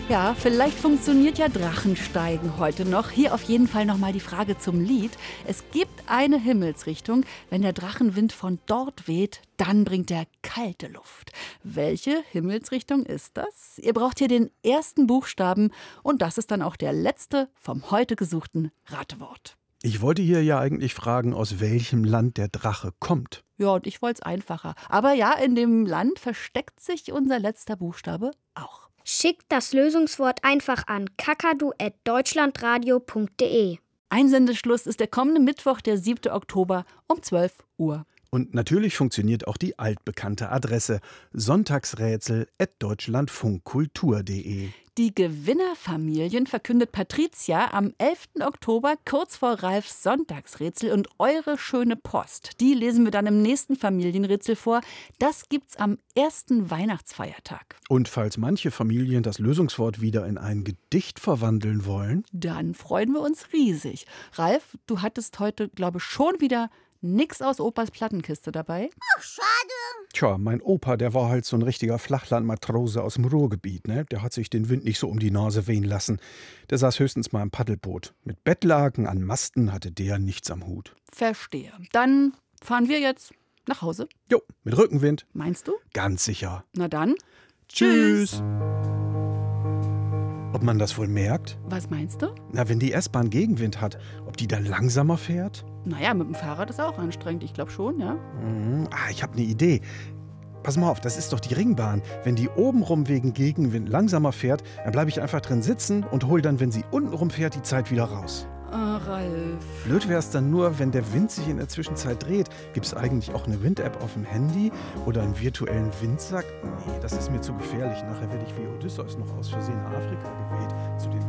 Ja, vielleicht funktioniert ja Drachensteigen heute noch. Hier auf jeden Fall nochmal die Frage zum Lied. Es gibt eine Himmelsrichtung. Wenn der Drachenwind von dort weht, dann bringt er kalte Luft. Welche Himmelsrichtung ist das? Ihr braucht hier den ersten Buchstaben und das ist dann auch der letzte vom heute gesuchten Ratewort. Ich wollte hier ja eigentlich fragen, aus welchem Land der Drache kommt. Ja, und ich wollte es einfacher. Aber ja, in dem Land versteckt sich unser letzter Buchstabe auch. Schickt das Lösungswort einfach an kakadu@deutschlandradio.de. Einsendeschluss ist der kommende Mittwoch, der 7. Oktober um 12 Uhr. Und natürlich funktioniert auch die altbekannte Adresse sonntagsrätsel@deutschlandfunkkultur.de. Die Gewinnerfamilien verkündet Patricia am 11. Oktober kurz vor Ralfs Sonntagsrätsel und eure schöne Post. Die lesen wir dann im nächsten Familienrätsel vor. Das gibt's am ersten Weihnachtsfeiertag. Und falls manche Familien das Lösungswort wieder in ein Gedicht verwandeln wollen, dann freuen wir uns riesig. Ralf, du hattest heute, glaube ich, schon wieder nix aus Opas Plattenkiste dabei. Ach, schade. Tja, mein Opa, der war halt so ein richtiger Flachlandmatrose aus dem Ruhrgebiet, ne? Der hat sich den Wind nicht so um die Nase wehen lassen. Der saß höchstens mal im Paddelboot. Mit Bettlaken an Masten hatte der nichts am Hut. Verstehe. Dann fahren wir jetzt nach Hause. Jo, mit Rückenwind. Meinst du? Ganz sicher. Na dann. Tschüss. Ob man das wohl merkt? Was meinst du? Na, wenn die S-Bahn Gegenwind hat, ob die dann langsamer fährt? Naja, mit dem Fahrrad ist auch anstrengend. Ich glaube schon, ja. Ich habe eine Idee. Pass mal auf, das ist doch die Ringbahn. Wenn die obenrum wegen Gegenwind langsamer fährt, dann bleibe ich einfach drin sitzen und hole dann, wenn sie untenrum fährt, die Zeit wieder raus. Ralf. Blöd wäre es dann nur, wenn der Wind sich in der Zwischenzeit dreht. Gibt es eigentlich auch eine Wind-App auf dem Handy oder einen virtuellen Windsack? Nee, das ist mir zu gefährlich. Nachher werde ich wie Odysseus noch aus Versehen in Afrika geweht.